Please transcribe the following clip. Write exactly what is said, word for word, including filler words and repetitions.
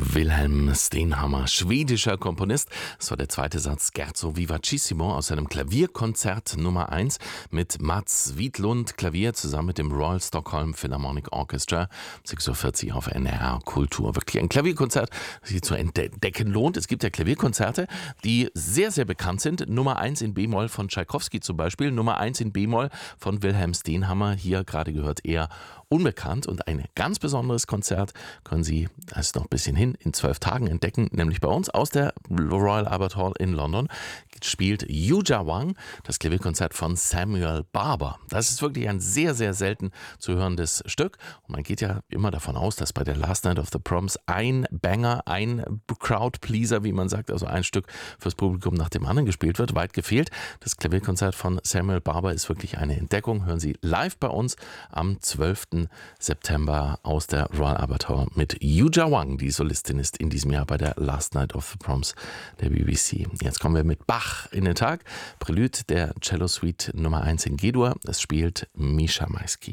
Wilhelm Stenhammar, schwedischer Komponist. Das war der zweite Satz Scherzo Vivacissimo aus seinem Klavierkonzert Nummer eins mit Mats Wiklund Klavier zusammen mit dem Royal Stockholm Philharmonic Orchestra. sechs Uhr vierzig auf N D R Kultur. Wirklich ein Klavierkonzert, das sich zu entdecken lohnt. Es gibt ja Klavierkonzerte, die sehr, sehr bekannt sind. Nummer eins in B-Moll von Tschaikowski zum Beispiel. Nummer eins in B-Moll von Wilhelm Stenhammar. Hier gerade gehört eher unbekannt. Und ein ganz besonderes Konzert können Sie, das ist noch ein bisschen hin, in zwölf Tagen entdecken, nämlich bei uns aus der Royal Albert Hall in London spielt Yuja Wang das Klavierkonzert von Samuel Barber. Das ist wirklich ein sehr, sehr selten zu hörendes Stück. Und man geht ja immer davon aus, dass bei der Last Night of the Proms ein Banger, ein Crowdpleaser, wie man sagt, also ein Stück fürs Publikum nach dem anderen gespielt wird. Weit gefehlt. Das Klavierkonzert von Samuel Barber ist wirklich eine Entdeckung. Hören Sie live bei uns am zwölften September aus der Royal Albert Hall mit Yuja Wang, die Solistin ist in diesem Jahr bei der Last Night of the Proms der B B C. Jetzt kommen wir mit Bach in den Tag. Prelude der Cello Suite Nummer eins in G-Dur. Es spielt Misha Maisky.